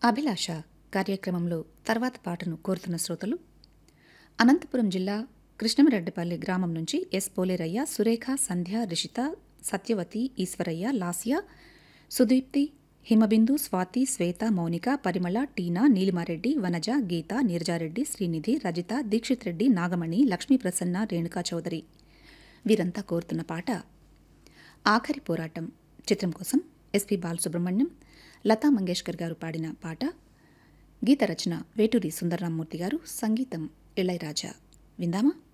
అభిలాష కార్యక్రమంలో తర్వాత పాటను కోరుతున్న శ్రోతలు అనంతపురం జిల్లా కృష్ణమిరెడ్డిపల్లి గ్రామం నుంచి ఎస్ పోలేరయ్య, సురేఖ, సంధ్య, రిషిత, సత్యవతి, ఈశ్వరయ్య, లాస్య, సుదీప్తి, హిమబిందు, స్వాతి, శ్వేత, మౌనిక, పరిమళ, టీనా, నీలిమారెడ్డి, వనజ, గీత, నీరజారెడ్డి, శ్రీనిధి, రజిత, దీక్షిత్ రెడ్డి, నాగమణి, లక్ష్మీ ప్రసన్న, రేణుకా చౌదరి వీరంతా కోరుతున్న పాట ఆఖరి పోరాటం చిత్రం కోసం ఎస్పి బాలసుబ్రహ్మణ్యం, లతా మంగేష్కర్ గారు పాడిన పాట. గీత రచన వేటూరి సుందరరామ్మూర్తి గారు, సంగీతం ఇళయరాజా. విందామా?